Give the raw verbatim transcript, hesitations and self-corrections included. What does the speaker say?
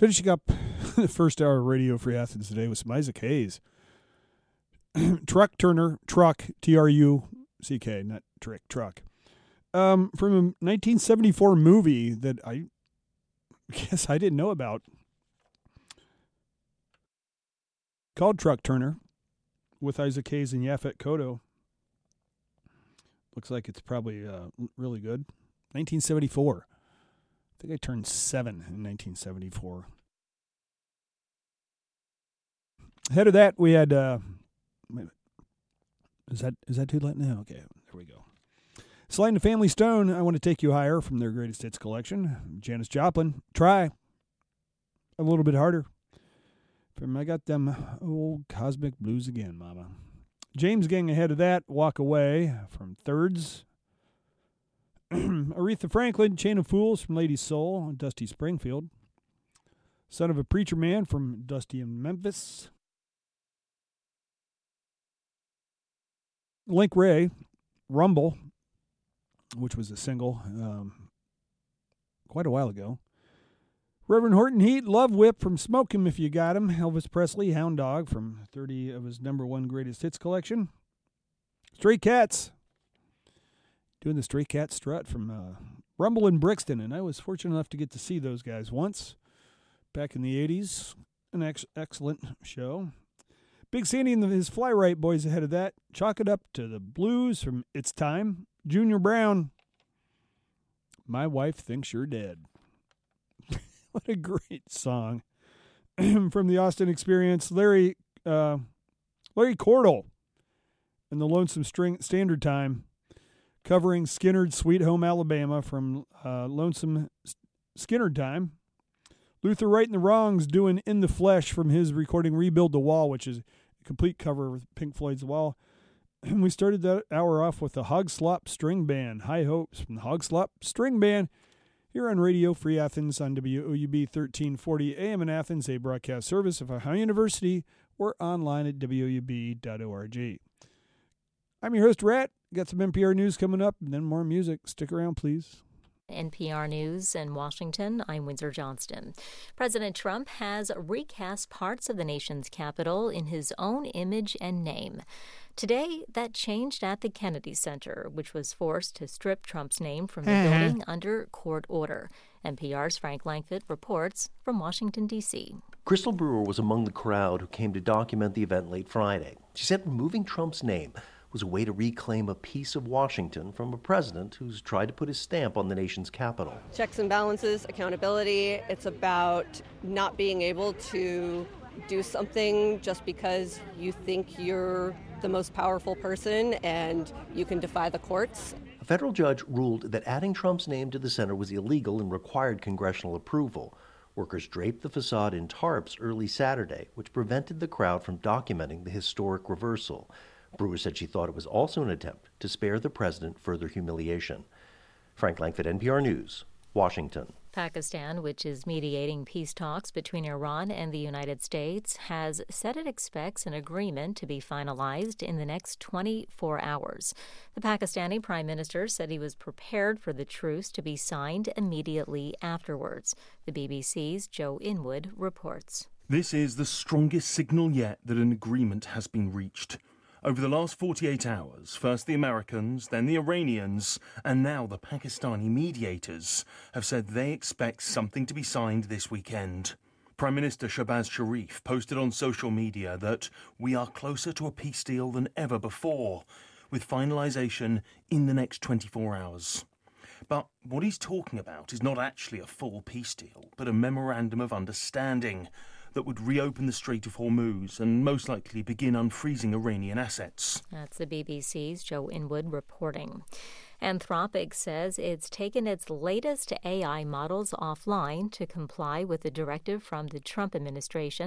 Finishing up the first hour of Radio Free Athens today with some Isaac Hayes. Truck Turner, Truck, T R U C K, not Trick, Truck. Um, from a nineteen seventy-four movie that I guess I didn't know about, called Truck Turner, with Isaac Hayes and Yaphet Kotto. Looks like it's probably uh, really good. nineteen seventy-four. I think I turned seven in nineteen seventy-four. Ahead of that, we had... Uh, is that is that too late now? Okay, there we go. Slide and Family Stone, I Want to Take You Higher, from their Greatest Hits collection. Janis Joplin, Try. A little bit harder. From I Got Them Old Cosmic Blues Again, Mama. James Gang ahead of that, Walk Away, from Thirds. Aretha Franklin, Chain of Fools, from Lady Soul, Dusty Springfield. Son of a Preacher Man, from Dusty in Memphis. Link Ray, Rumble, which was a single um, quite a while ago. Reverend Horton Heat, Love Whip, from Smoke 'Em If You Got 'Em. Elvis Presley, Hound Dog, from thirty of his number one greatest hits collection. Stray Cats, doing the Stray Cat strut, from uh, Rumble in Brixton, and I was fortunate enough to get to see those guys once back in the eighties. An ex- excellent show. Big Sandy and the, his Fly Right Boys ahead of that. Chalk It Up to the Blues, from It's Time. Junior Brown, My Wife Thinks You're Dead. What a great song. From the Austin Experience, Larry uh, Larry Cordell and the Lonesome String Standard Time, covering Skinner's Sweet Home Alabama, from uh, Lonesome Skinner Time. Luther Right the Wrongs, doing In the Flesh, from his recording Rebuild the Wall, which is a complete cover of Pink Floyd's Wall. And we started that hour off with the Hog Slop String Band, High Hopes, from the Hog Slop String Band, here on Radio Free Athens on W O U B thirteen forty A M in Athens, a broadcast service of Ohio University, or online at W O U B dot org. I'm your host, Rat. Got some N P R news coming up, and then more music. Stick around, please. N P R News in Washington, I'm Windsor Johnston. President Trump has recast parts of the nation's capital in his own image and name. Today, that changed at the Kennedy Center, which was forced to strip Trump's name from the Uh-huh. building under court order. N P R's Frank Langfitt reports from Washington, D C Crystal Brewer was among the crowd who came to document the event late Friday. She said removing Trump's name was a way to reclaim a piece of Washington from a president who's tried to put his stamp on the nation's capital. Checks and balances, accountability. It's about not being able to do something just because you think you're the most powerful person and you can defy the courts. A federal judge ruled that adding Trump's name to the center was illegal and required congressional approval. Workers draped the facade in tarps early Saturday, which prevented the crowd from documenting the historic reversal. Brewer said she thought it was also an attempt to spare the president further humiliation. Frank Langfitt, N P R News, Washington. Pakistan, which is mediating peace talks between Iran and the United States, has said it expects an agreement to be finalized in the next twenty-four hours. The Pakistani prime minister said he was prepared for the truce to be signed immediately afterwards. The B B C's Joe Inwood reports. This is the strongest signal yet that an agreement has been reached. Over the last forty-eight hours, first the Americans, then the Iranians, and now the Pakistani mediators have said they expect something to be signed this weekend. Prime Minister Shahbaz Sharif posted on social media that we are closer to a peace deal than ever before, with finalisation in the next twenty-four hours. But what he's talking about is not actually a full peace deal, but a memorandum of understanding that would reopen the Strait of Hormuz and most likely begin unfreezing Iranian assets. That's the B B C's Joe Inwood reporting. Anthropic says it's taken its latest A I models offline to comply with a directive from the Trump administration